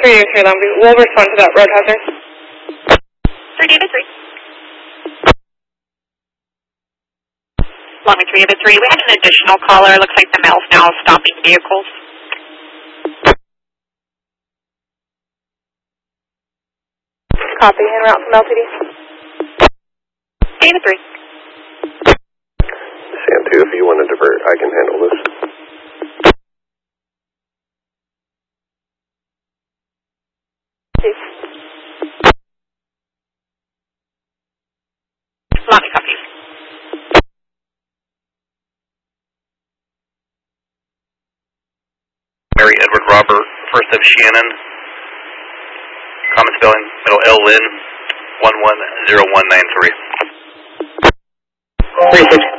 3, okay, Long Beach. We'll respond to that road hazard. 3 David 3. Long Beach David 3. We had an additional caller. Looks like the mail's now stopping vehicles. Copy, en route from LTD. David 3. Sam 2, if you want to divert, I can handle this. Lonnie copies. Mary Edward Robert, first of Shannon. Common spelling, middle L Lynn, 110193. 36